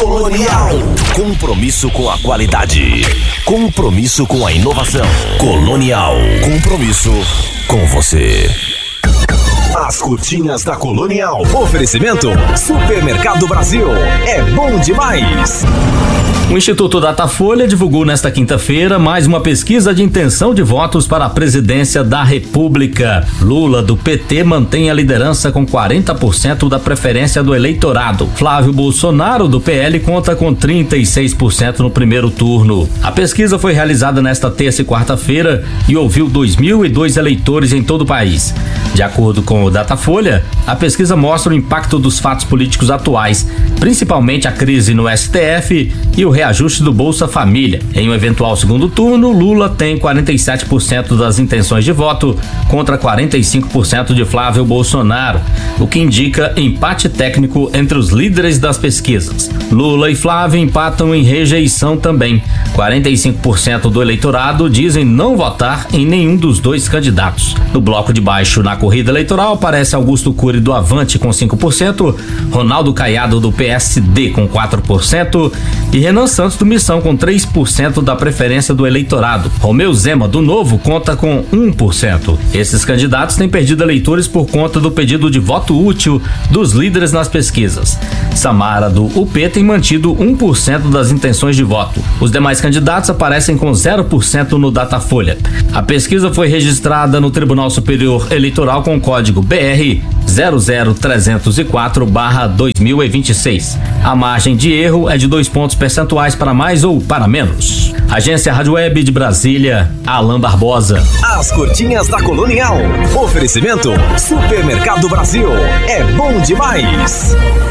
Colonial. Compromisso com a qualidade. Compromisso com a inovação. Colonial. Compromisso com você. As cortinhas da Colonial. Oferecimento Supermercado Brasil. É bom demais. O Instituto Datafolha divulgou nesta quinta-feira mais uma pesquisa de intenção de votos para a presidência da República. Lula, do PT, mantém a liderança com 40% da preferência do eleitorado. Flávio Bolsonaro, do PL, conta com 36% no primeiro turno. A pesquisa foi realizada nesta terça e quarta-feira e ouviu 2.002 eleitores em todo o país. De acordo com o Datafolha, a pesquisa mostra o impacto dos fatos políticos atuais, principalmente a crise no STF e o reajuste do Bolsa Família. Em um eventual segundo turno, Lula tem 47% das intenções de voto contra 45% de Flávio Bolsonaro, o que indica empate técnico entre os líderes das pesquisas. Lula e Flávio empatam em rejeição também. 45% do eleitorado dizem não votar em nenhum dos dois candidatos. No bloco de baixo, na corrida eleitoral, aparece Augusto Cury do Avante com 5%, Ronaldo Caiado do PSD com 4% e Renan Santos do Missão com 3% da preferência do eleitorado. Romeu Zema do Novo conta com 1%. Esses candidatos têm perdido eleitores por conta do pedido de voto útil dos líderes nas pesquisas. Samara do UP tem mantido 1% das intenções de voto. Os demais candidatos aparecem com 0% no Datafolha. A pesquisa foi registrada no Tribunal Superior Eleitoral com o código BR 00304/2026. A margem de erro é de 2 pontos percentuais para mais ou para menos. Agência Rádio Web de Brasília, Alan Barbosa. As cortinhas da Colonial. Oferecimento Supermercado Brasil. É bom demais.